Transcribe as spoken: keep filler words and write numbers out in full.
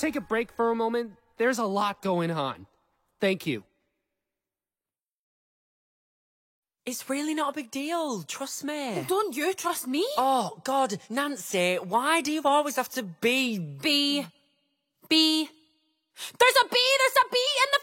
take a break for a moment? There's a lot going on. Thank you. It's really not a big deal, trust me. Well, don't you trust me? Oh, God, Nancy, why do you always have to be... B. B. There's a bee! There's a bee in the